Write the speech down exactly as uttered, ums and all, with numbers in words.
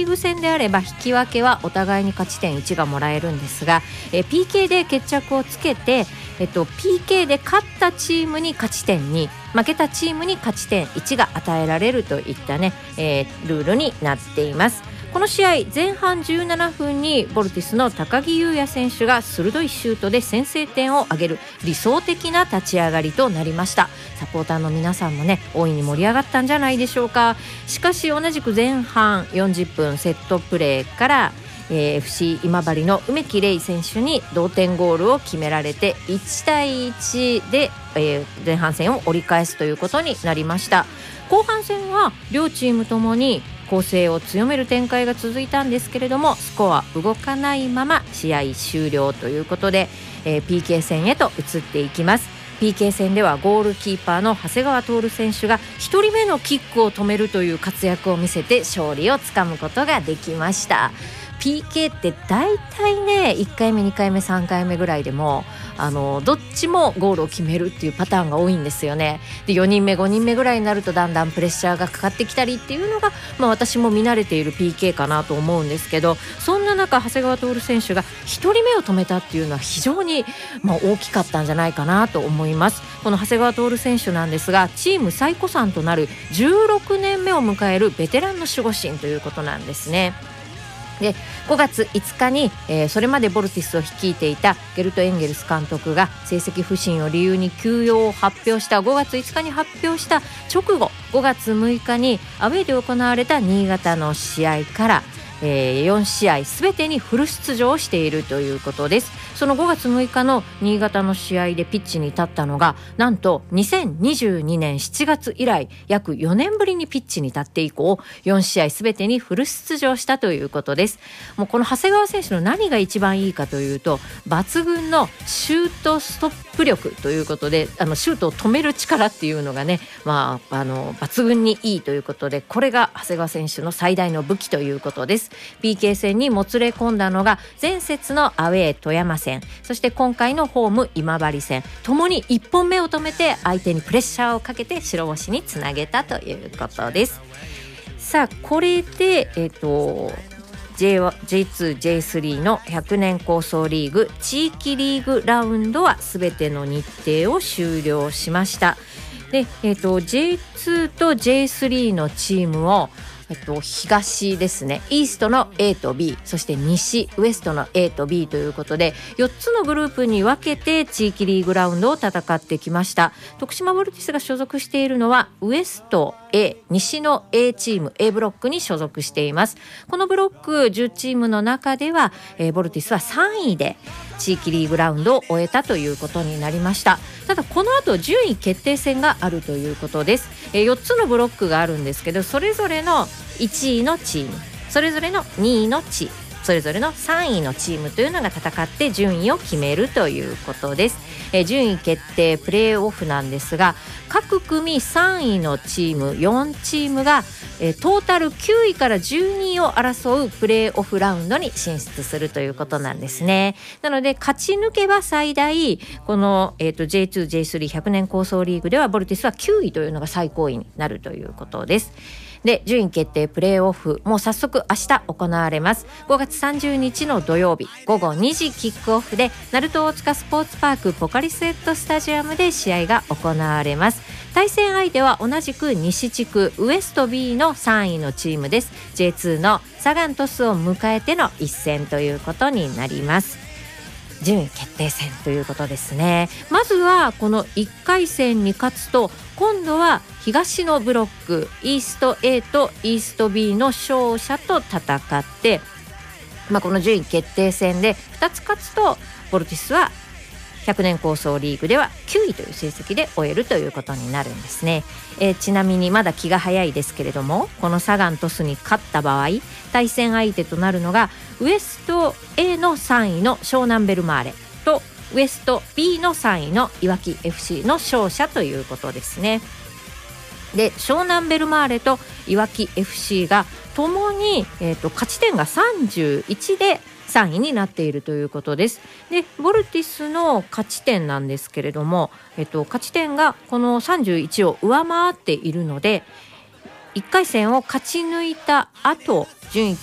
ーグ戦であれば引き分けはお互いに勝ち点いちがもらえるんですが、えー、ピーケー で決着をつけて、えっと、ピーケー で勝ったチームに勝ち点に、負けたチームに勝ち点いちが与えられるといったね、えー、ルールになっています。この試合前半じゅうななふんにボルティスの高木優也選手が鋭いシュートで先制点を挙げる理想的な立ち上がりとなりました。サポーターの皆さんもね大いに盛り上がったんじゃないでしょうか。しかし同じく前半よんじゅっぷんセットプレーから、えー、エフシー 今治の梅木玲選手に同点ゴールを決められていちたいいちで、えー、前半戦を折り返すということになりました。後半戦は両チームともに攻勢を強める展開が続いたんですけれども、スコア動かないまま試合終了ということで、えー、ピーケー 戦へと移っていきます。 ピーケー 戦ではゴールキーパーの長谷川徹選手がひとりめのキックを止めるという活躍を見せて勝利をつかむことができました。 ピーケー ってだいたいねいっかいめにかいめさんかいめぐらいでもあのどっちもゴールを決めるっていうパターンが多いんですよね。でよにんめごにんめぐらいになるとだんだんプレッシャーがかかってきたりっていうのが、まあ、私も見慣れている ピーケー かなと思うんですけど、そんな中長谷川徹選手がひとりめを止めたっていうのは非常に、まあ、大きかったんじゃないかなと思います。この長谷川徹選手なんですがチーム最古参となるじゅうろくねんめを迎えるベテランの守護神ということなんですね。でごがついつかに、えー、それまでボルティスを率いていたゲルト・エンゲルス監督が成績不振を理由に休養を発表したごがついつかに発表した直後ごがつむいかにアウェーで行われた新潟の試合から、えー、よんしあいすべてにフル出場しているということです。そのごがつむいかの新潟の試合でピッチに立ったのがなんとにせんにじゅうにねんしちがつ以来約よねんぶりにピッチに立って以降よんしあいすべてにフル出場したということです。もうこの長谷川選手の何が一番いいかというと抜群のシュートストップ力ということで、あのシュートを止める力っていうのがね、まあ、あの抜群にいいということで、これが長谷川選手の最大の武器ということです。 ピーケー 戦にもつれ込んだのが前節のアウェー富山戦、そして今回のホーム今治戦ともにいっぽんめを止めて相手にプレッシャーをかけて白星につなげたということです。さあこれで、えーとジェイツー、ジェイスリー のひゃくねん構想リーグ地域リーグラウンドはすべての日程を終了しました。で、えーと、ジェイツー と ジェイスリー のチームをえっと、東ですね、イーストの A と B、 そして西ウエストの A と B ということでよっつのグループに分けて地域リーグラウンドを戦ってきました。徳島ボルティスが所属しているのはウエスト A、 西の A チーム A ブロックに所属しています。このブロックじゅうチームの中では、えー、ボルティスはさんいで地域リーグラウンドを終えたということになりました。ただこの後順位決定戦があるということです。えー、よっつのブロックがあるんですけどそれぞれのいちいのチーム、それぞれのにいのチーム、それぞれのさんいのチームというのが戦って順位を決めるということです。えー、順位決定プレーオフなんですが各組さんいのチームよんチームが、えー、トータルきゅういからじゅうにいを争うプレーオフラウンドに進出するということなんですね。なので勝ち抜けば最大この、えー、と ジェイツー、ジェイスリーひゃくねん構想リーグではボルティスはきゅういというのが最高位になるということです。で順位決定プレーオフもう早速明日行われます。ごがつさんじゅうにちの土曜日ごごにじキックオフで鳴門大塚スポーツパークポカリスエットスタジアムで試合が行われます。対戦相手は同じく西地区ウエスト B のさんいのチームです。 ジェイツー のサガン鳥栖を迎えての一戦ということになります。順位決定戦ということですね。まずはこのいっかい戦に勝つと今度は東のブロックイースト A とイースト B の勝者と戦って、まあ、この順位決定戦でふたつ勝つとボルティスはひゃくねん構想リーグではきゅういという成績で終えるということになるんですね。えー、ちなみにまだ気が早いですけれどもこのサガン鳥栖に勝った場合対戦相手となるのがウエスト A のさんいの湘南ベルマーレとウエスト B のさんいのいわき エフシー の勝者ということですね。で湘南ベルマーレといわき エフシー がともに、えーと、勝ち点がさんじゅういちでさんいになっているということです。でボルティスの勝ち点なんですけれども、えっと、勝ち点がこのさんじゅういちを上回っているのでいっかい戦を勝ち抜いた後順位